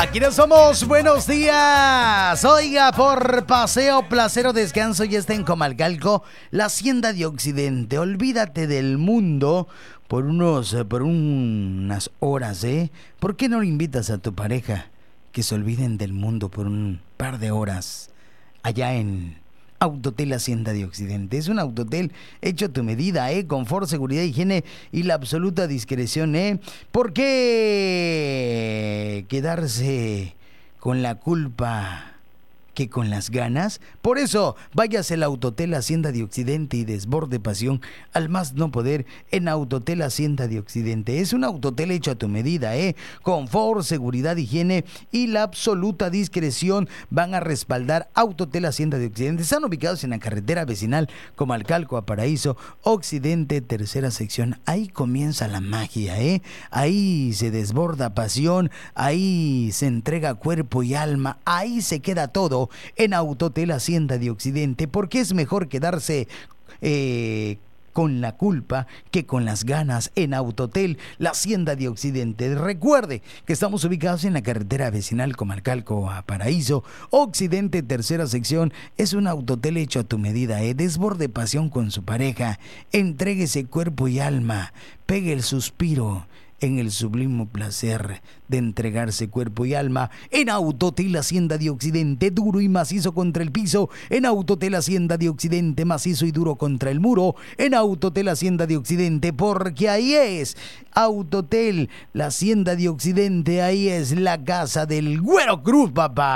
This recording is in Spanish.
Aquí nos somos, buenos días. Oiga, por paseo, placer o descanso ya está en Comalcalco, la Hacienda de Occidente. Olvídate del mundo por unas horas, ¿eh? ¿Por qué no le invitas a tu pareja que se olviden del mundo por un par de horas allá en Autotel Hacienda de Occidente? Es un autotel hecho a tu medida, confort, seguridad, higiene y la absoluta discreción, ¿Por qué quedarse con la culpa que con las ganas? Por eso, váyase al Autotel Hacienda de Occidente y desborde pasión al más no poder en Autotel Hacienda de Occidente. Es un autotel hecho a tu medida, Confort, seguridad, higiene y la absoluta discreción van a respaldar Autotel Hacienda de Occidente. Están ubicados en la carretera vecinal Comalcalco a Paraíso, Occidente, tercera sección. Ahí comienza la magia, Ahí se desborda pasión, ahí se entrega cuerpo y alma, ahí se queda todo en Autotel Hacienda de Occidente, porque es mejor quedarse con la culpa que con las ganas en Autotel, la Hacienda de Occidente. Recuerde que estamos ubicados en la carretera vecinal Comalcalco a Paraíso, Occidente, tercera sección. Es un autotel hecho a tu medida, Desborde pasión con su pareja, entréguese cuerpo y alma, pegue el suspiro en el sublime placer de entregarse cuerpo y alma en Autotel Hacienda de Occidente, duro y macizo contra el piso, en Autotel Hacienda de Occidente, macizo y duro contra el muro, en Autotel Hacienda de Occidente, porque ahí es Autotel, la Hacienda de Occidente, ahí es la casa del Güero Cruz, papá.